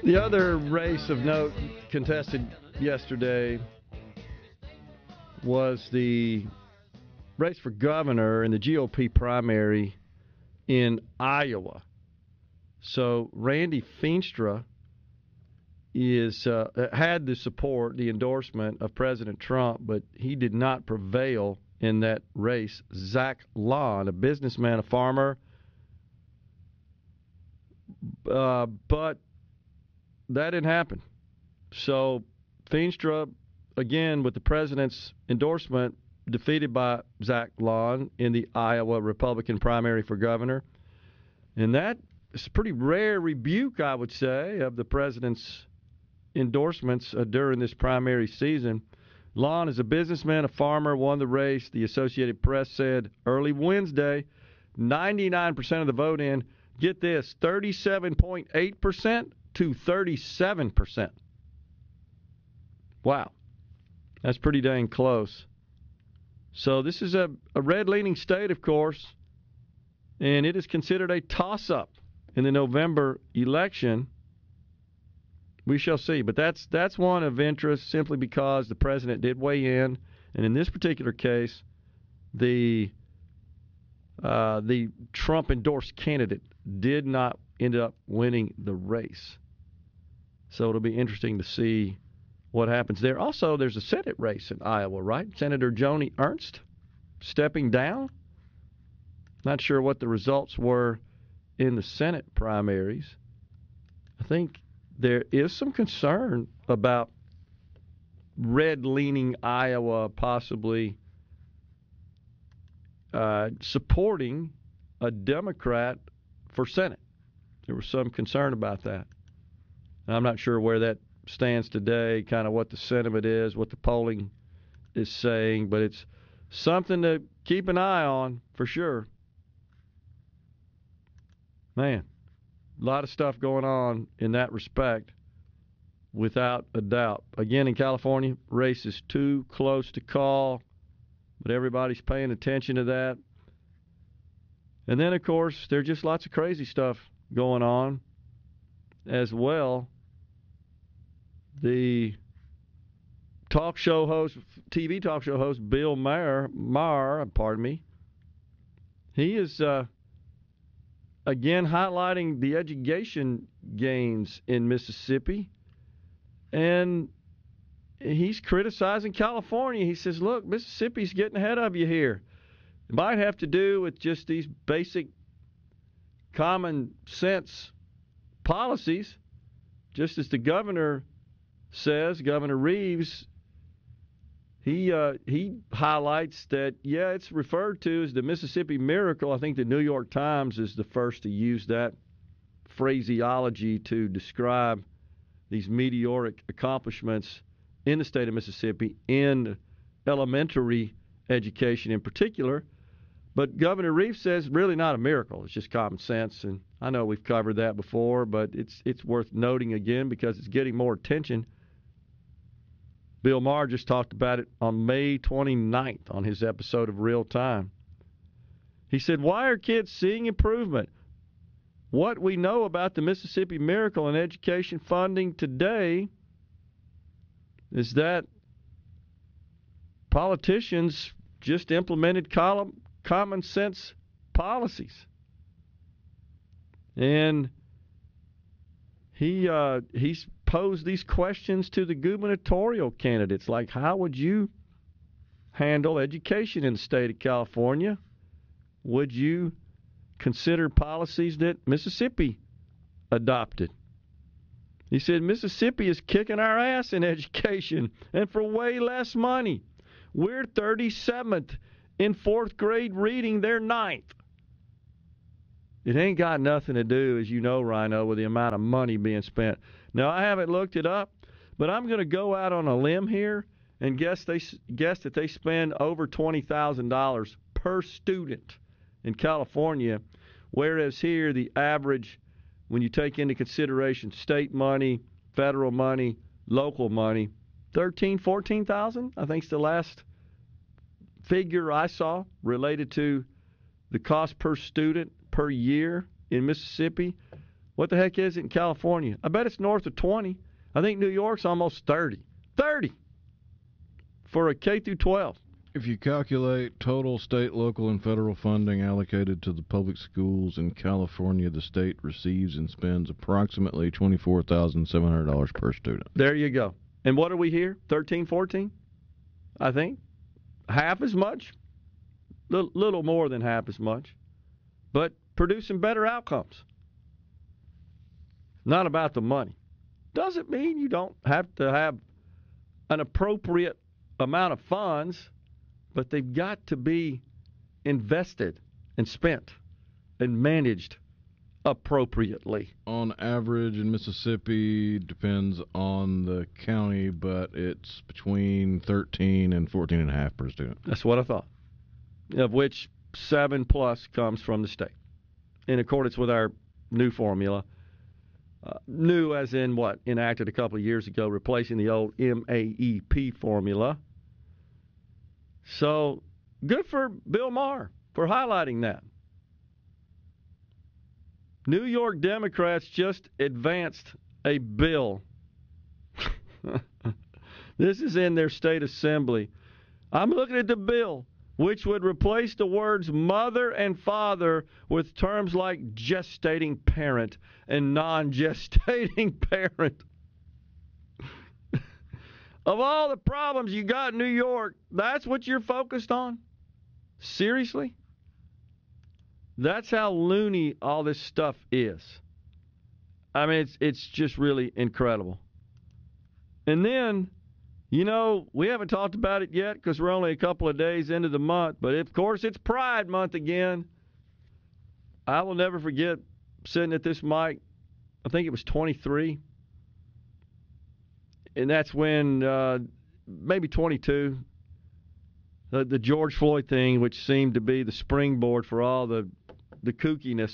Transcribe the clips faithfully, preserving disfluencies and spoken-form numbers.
The other race of note contested yesterday was the race for governor in the G O P primary in Iowa. So Randy Feenstra is uh, had the support, the endorsement of President Trump, but he did not prevail in that race. Zach Lawn, a businessman, a farmer, uh, but that didn't happen. So Feenstra, again, with the president's endorsement, defeated by Zach Lawn in the Iowa Republican primary for governor. And that is a pretty rare rebuke, I would say, of the president's endorsements uh, during this primary season. Lawn is a businessman, a farmer, won the race. The Associated Press said early Wednesday, ninety-nine percent of the vote in, get this, thirty-seven point eight percent to thirty-seven percent. Wow. That's pretty dang close. So this is a, a red-leaning state, of course, and it is considered a toss-up in the November election. We shall see. But that's that's one of interest simply because the president did weigh in, and in this particular case, the uh, the Trump-endorsed candidate did not end up winning the race. So it'll be interesting to see what happens there. Also, there's a Senate race in Iowa, right? Senator Joni Ernst stepping down. Not sure what the results were in the Senate primaries. I think there is some concern about red-leaning Iowa possibly uh, supporting a Democrat for Senate. There was some concern about that. And I'm not sure where that stands today, kind of what the sentiment is, what the polling is saying, but it's something to keep an eye on for sure. Man, a lot of stuff going on in that respect, without a doubt. Again, in California, race is too close to call, but everybody's paying attention to that. And then, of course, there's just lots of crazy stuff going on as well. The talk show host, T V talk show host, Bill Maher, Maher, pardon me, he is uh, again highlighting the education gains in Mississippi, and he's criticizing California. He says, look, Mississippi's getting ahead of you here. It might have to do with just these basic common sense policies, just as the governor says, Governor Reeves, he uh, he highlights that, yeah, it's referred to as the Mississippi Miracle. I think the New York Times is the first to use that phraseology to describe these meteoric accomplishments in the state of Mississippi, in elementary education in particular. But Governor Reeves says really not a miracle. It's just common sense. And I know we've covered that before, but it's it's worth noting again because it's getting more attention. Bill Maher just talked about it on May twenty-ninth on his episode of Real Time. He said, why are kids seeing improvement? What we know about the Mississippi Miracle in education funding today is that politicians just implemented column common sense policies. And he uh, he's posed these questions to the gubernatorial candidates, like how would you handle education in the state of California? Would you consider policies that Mississippi adopted? He said Mississippi is kicking our ass in education and for way less money. We're thirty-seventh in fourth grade reading, they're ninth. It ain't got nothing to do, as you know, Rhino, with the amount of money being spent. Now, I haven't looked it up, but I'm going to go out on a limb here and guess they guess that they spend over twenty thousand dollars per student in California, whereas here the average, when you take into consideration state money, federal money, local money, thirteen, fourteen thousand, I think is the last figure I saw related to the cost per student per year in Mississippi. What the heck is it in California? I bet it's north of twenty. I think New York's almost thirty. thirty for a K through twelve. If you calculate total state, local, and federal funding allocated to the public schools in California, the state receives and spends approximately twenty-four thousand seven hundred dollars per student. There you go. And what are we here? thirteen, fourteen? I think. Half as much. Little, little more than half as much. But producing better outcomes. Not about the money. Doesn't mean you don't have to have an appropriate amount of funds, but they've got to be invested and spent and managed appropriately. On average in Mississippi, depends on the county, but it's between thirteen and fourteen and a half per student. That's what I thought. Of which seven plus comes from the state, in accordance with our new formula. Uh, new as in what? Enacted a couple of years ago, replacing the old M A E P formula. So, good for Bill Maher for highlighting that. New York Democrats just advanced a bill. This is in their state assembly. I'm looking at the bill, which would replace the words mother and father with terms like gestating parent and non-gestating parent. Of all the problems you got in New York, that's what you're focused on? Seriously? That's how loony all this stuff is. I mean, it's it's just really incredible. And then, you know, we haven't talked about it yet because we're only a couple of days into the month, but of course it's Pride Month again. I will never forget sitting at this mic, I think it was twenty-three. And that's when, uh, maybe twenty-two, the, the George Floyd thing, which seemed to be the springboard for all the, the kookiness.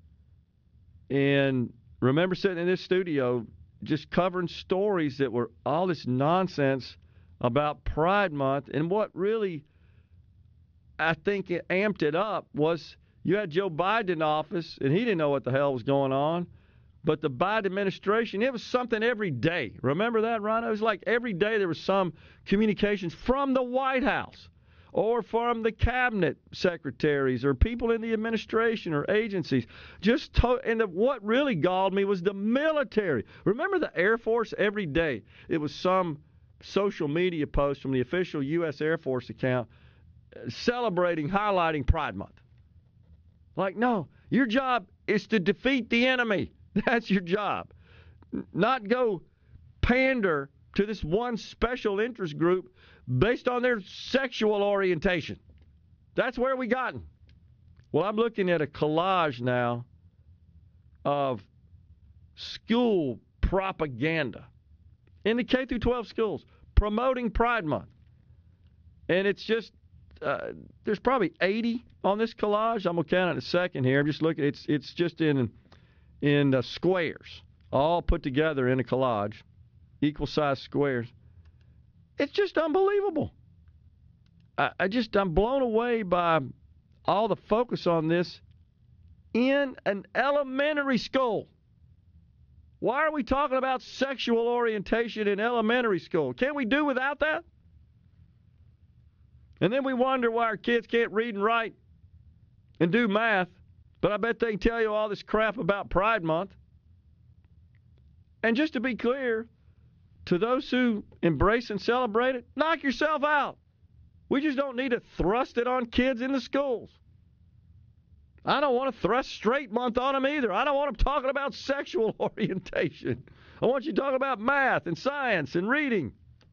And remember sitting in this studio just covering stories that were all this nonsense about Pride Month. And what really, I think, it amped it up was you had Joe Biden in office, and he didn't know what the hell was going on. But the Biden administration, it was something every day. Remember that, Ron? It was like every day there was some communications from the White House or from the cabinet secretaries or people in the administration or agencies. Just to, and the, what really galled me was the military. Remember the Air Force? Every day it was some social media post from the official U S Air Force account celebrating, highlighting Pride Month. Like, no, your job is to defeat the enemy. That's your job. Not go pander to this one special interest group based on their sexual orientation. That's where we gotten. Well, I'm looking at a collage now of school propaganda in the K through twelve schools promoting Pride Month. And it's just, uh, there's probably eighty on this collage. I'm going to count it in a second here. I'm just looking. It's, it's just in... in uh, squares, all put together in a collage, equal-sized squares. It's just unbelievable. I, I just, I'm blown away by all the focus on this in an elementary school. Why are we talking about sexual orientation in elementary school? Can't we do without that? And then we wonder why our kids can't read and write and do math. But I bet they can tell you all this crap about Pride Month. And just to be clear, to those who embrace and celebrate it, knock yourself out. We just don't need to thrust it on kids in the schools. I don't want to thrust Straight Month on them either. I don't want them talking about sexual orientation. I want you talking about math and science and reading.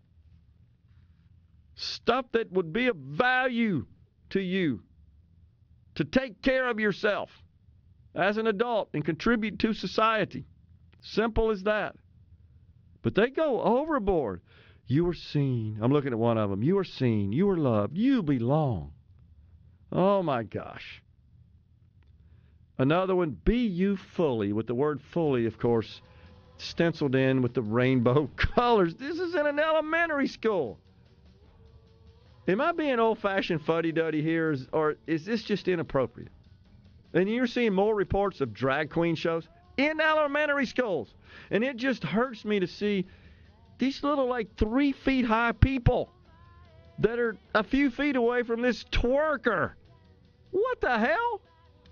Stuff that would be of value to you. To take care of yourself as an adult and contribute to society. Simple as that. But they go overboard. You are seen. I'm looking at one of them. You are seen. You are loved. You belong. Oh, my gosh. Another one, be you fully, with the word fully, of course, stenciled in with the rainbow colors. This is in an elementary school. Am I being old-fashioned fuddy-duddy here, or is this just inappropriate? And you're seeing more reports of drag queen shows. in elementary schools. And it just hurts me to see these little, like, three feet high people that are a few feet away from this twerker. What the hell?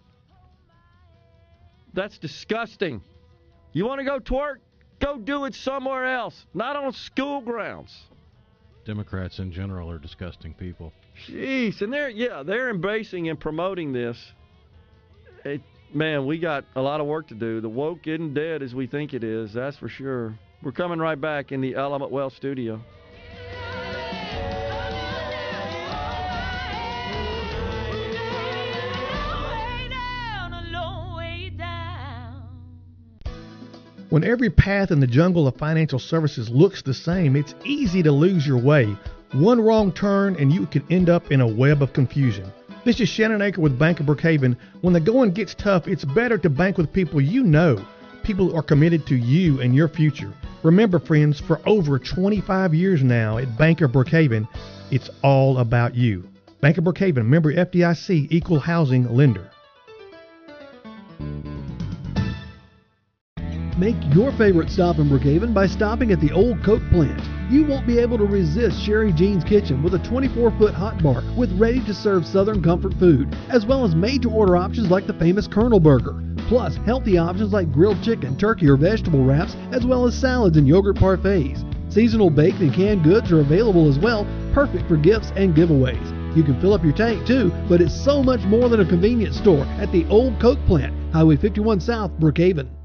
That's disgusting. You want to go twerk? Go do it somewhere else, not on school grounds. Democrats in general are disgusting people. Jeez, and they're, yeah, they're embracing and promoting this. It, man, we got a lot of work to do. The woke isn't dead as we think it is, that's for sure. We're coming right back in the Element Wealth studio. When every path in the jungle of financial services looks the same, it's easy to lose your way. One wrong turn and you could end up in a web of confusion. This is Shannon Aker with Bank of Brookhaven. When the going gets tough, it's better to bank with people you know. People who are committed to you and your future. Remember, friends, for over twenty-five years now at Bank of Brookhaven, it's all about you. Bank of Brookhaven, member F D I C, equal housing lender. Make your favorite stop in Brookhaven by stopping at the Old Coke Plant. You won't be able to resist Sherry Jean's Kitchen with a twenty-four foot hot bar with ready-to-serve Southern comfort food, as well as made-to-order options like the famous Colonel Burger, plus healthy options like grilled chicken, turkey, or vegetable wraps, as well as salads and yogurt parfaits. Seasonal baked and canned goods are available as well, perfect for gifts and giveaways. You can fill up your tank too, but it's so much more than a convenience store at the Old Coke Plant, Highway fifty-one South, Brookhaven.